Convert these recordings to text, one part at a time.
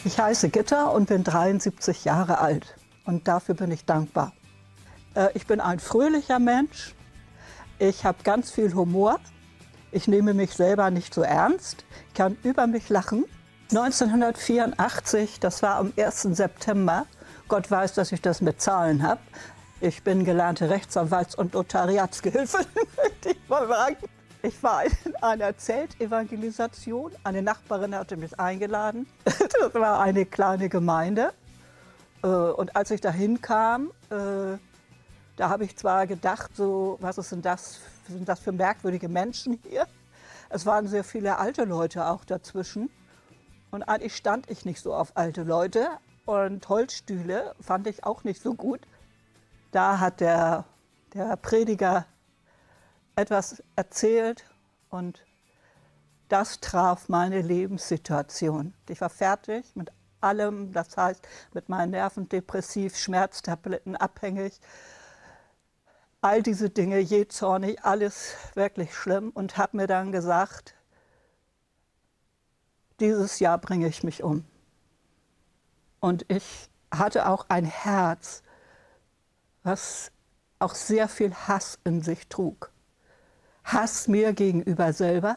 Ich heiße Gitta und bin 73 Jahre alt und dafür bin ich dankbar. Ich bin ein fröhlicher Mensch, ich habe ganz viel Humor, ich nehme mich selber nicht so ernst, ich kann über mich lachen. 1984, das war am 1. September, Gott weiß, dass ich das mit Zahlen habe. Ich bin gelernte Rechtsanwalts- und Notariatsgehilfin, möchte ich mal sagen. Ich war in einer Zeltevangelisation. Eine Nachbarin hatte mich eingeladen. Das war eine kleine Gemeinde. Und als ich da hinkam, da habe ich zwar gedacht, so, was sind das für merkwürdige Menschen hier? Es waren sehr viele alte Leute auch dazwischen. Und eigentlich stand ich nicht so auf alte Leute. Und Holzstühle fand ich auch nicht so gut. Da hat der Prediger etwas erzählt und das traf meine Lebenssituation. Ich war fertig mit allem, das heißt mit meinen Nerven depressiv, Schmerztabletten abhängig, all diese Dinge, jähzornig, alles wirklich schlimm und habe mir dann gesagt, dieses Jahr bringe ich mich um. Und ich hatte auch ein Herz, was auch sehr viel Hass in sich trug. Hass mir gegenüber selber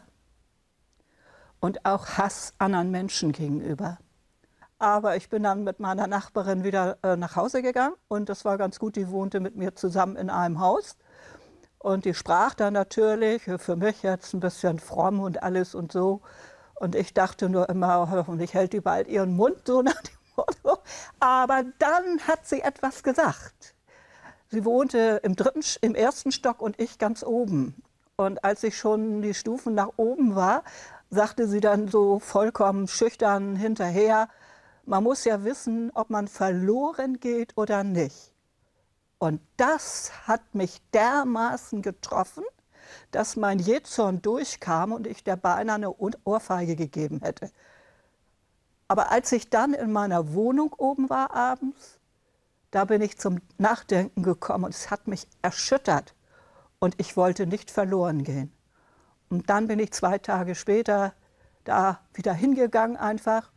und auch Hass anderen Menschen gegenüber. Aber ich bin dann mit meiner Nachbarin wieder nach Hause gegangen und das war ganz gut, die wohnte mit mir zusammen in einem Haus. Und die sprach dann natürlich, für mich jetzt ein bisschen fromm und alles und so. Und ich dachte nur immer, hoffentlich hält die bald ihren Mund, so nach dem Motto. Aber dann hat sie etwas gesagt. Sie wohnte im ersten Stock und ich ganz oben. Und als ich schon die Stufen nach oben war, sagte sie dann so vollkommen schüchtern hinterher, man muss ja wissen, ob man verloren geht oder nicht. Und das hat mich dermaßen getroffen, dass mein Jähzorn durchkam und ich der beinahe eine Ohrfeige gegeben hätte. Aber als ich dann in meiner Wohnung oben war abends, da bin ich zum Nachdenken gekommen und es hat mich erschüttert. Und ich wollte nicht verloren gehen. Und dann bin ich 2 Tage später da wieder hingegangen einfach.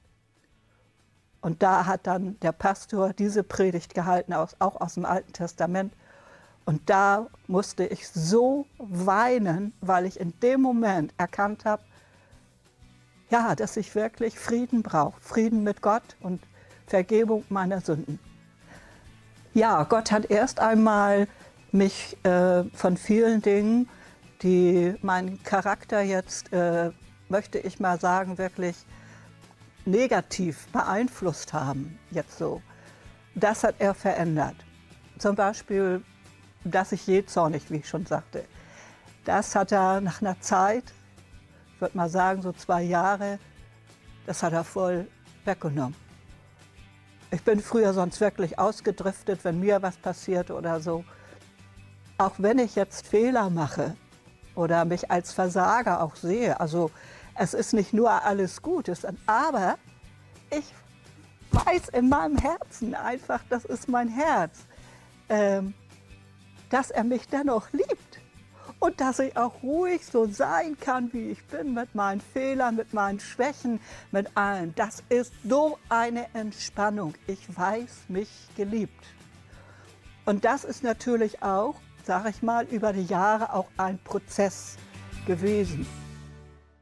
Und da hat dann der Pastor diese Predigt gehalten, auch aus dem Alten Testament. Und da musste ich so weinen, weil ich in dem Moment erkannt habe, ja, dass ich wirklich Frieden brauche. Frieden mit Gott und Vergebung meiner Sünden. Ja, Gott hat erst einmal mich von vielen Dingen, die meinen Charakter jetzt, möchte ich mal sagen, wirklich negativ beeinflusst haben, jetzt so. Das hat er verändert. Zum Beispiel, dass ich jähzornig, wie ich schon sagte. Das hat er nach einer Zeit, ich würde mal sagen so 2 Jahre, das hat er voll weggenommen. Ich bin früher sonst wirklich ausgedriftet, wenn mir was passiert oder so. Auch wenn ich jetzt Fehler mache oder mich als Versager auch sehe, also es ist nicht nur alles gut, aber ich weiß in meinem Herzen einfach, das ist mein Herz, dass er mich dennoch liebt und dass ich auch ruhig so sein kann, wie ich bin, mit meinen Fehlern, mit meinen Schwächen, mit allem. Das ist so eine Entspannung. Ich weiß mich geliebt. Und das ist natürlich auch, sage ich mal, über die Jahre auch ein Prozess gewesen.